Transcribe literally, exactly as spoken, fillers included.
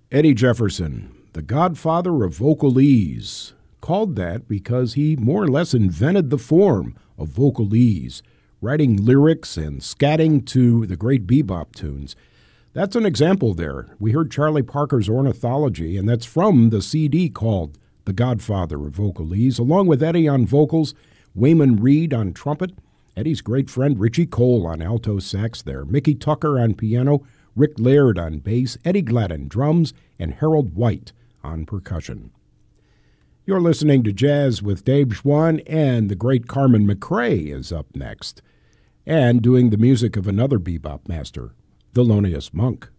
Eddie Jefferson, the godfather of vocalese, called that because he more or less invented the form of vocalese, writing lyrics and scatting to the great bebop tunes. That's an example there. We heard Charlie Parker's Ornithology, and that's from the C D called The Godfather of Vocalese, along with Eddie on vocals, Wayman Reed on trumpet, Eddie's great friend Richie Cole on alto sax there, Mickey Tucker on piano, Rick Laird on bass, Eddie Gladden drums, and Harold White on percussion. You're listening to Jazz with Dave Schwann, and the great Carmen McRae is up next, and doing the music of another bebop master, Thelonious Monk.